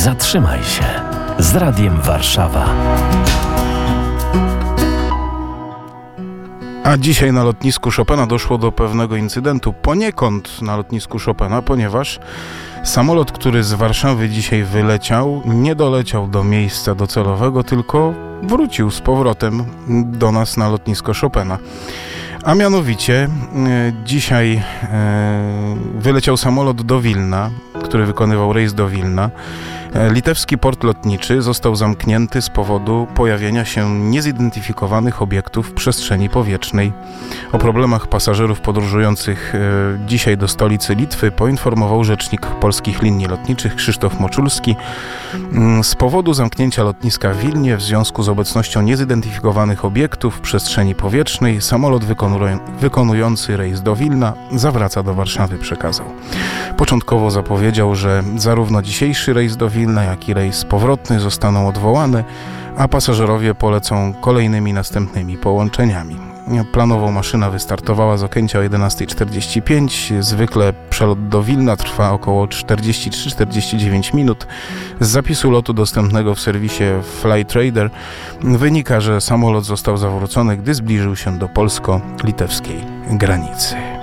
Zatrzymaj się z Radiem Warszawa. A dzisiaj na lotnisku Chopina doszło do pewnego incydentu, poniekąd na lotnisku Chopina, ponieważ samolot, który z Warszawy dzisiaj wyleciał, nie doleciał do miejsca docelowego, tylko wrócił z powrotem do nas na lotnisko Chopina. A mianowicie dzisiaj wyleciał samolot do Wilna, który wykonywał rejs do Wilna. Litewski port lotniczy został zamknięty z powodu pojawienia się niezidentyfikowanych obiektów w przestrzeni powietrznej. O problemach pasażerów podróżujących dzisiaj do stolicy Litwy poinformował rzecznik Polskich Linii Lotniczych Krzysztof Moczulski. Z powodu zamknięcia lotniska w Wilnie w związku z obecnością niezidentyfikowanych obiektów w przestrzeni powietrznej samolot wykonujący rejs do Wilna zawraca do Warszawy, przekazał. Początkowo zapowiedział, że zarówno dzisiejszy rejs do Wilna, jak i rejs powrotny zostaną odwołane, a pasażerowie polecą kolejnymi następnymi połączeniami. Planowo maszyna wystartowała z Okęcia o 11:45. Zwykle przelot do Wilna trwa około 43-49 minut. Z zapisu lotu dostępnego w serwisie Flytrader wynika, że samolot został zawrócony, gdy zbliżył się do polsko-litewskiej granicy.